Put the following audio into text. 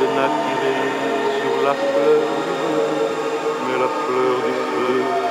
cadenas tiré sur la fleur, mais la fleur du feu